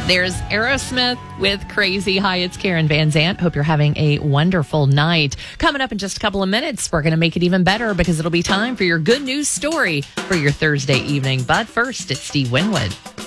There's Aerosmith with Crazy. Hi, it's Karen Van Zant. Hope you're having a wonderful night. Coming up in just a couple of minutes, we're going to make it even better because it'll be time for your good news story for your Thursday evening. But first, it's Steve Winwood.